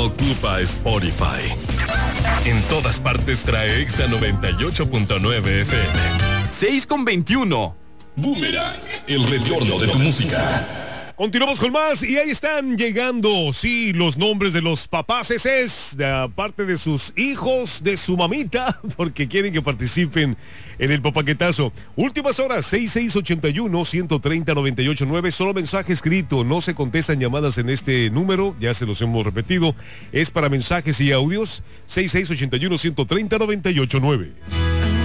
ocupa Spotify. En todas partes trae Exa 98.9 FM. 6:21. Boomerang, el retorno de tu música. Continuamos con más y ahí están llegando, sí, los nombres de los papaces, de parte de sus hijos, de su mamita, porque quieren que participen en el papaquetazo. Últimas horas, 6681-130-989, solo mensaje escrito, no se contestan llamadas en este número, ya se los hemos repetido, es para mensajes y audios, 6681-130-989.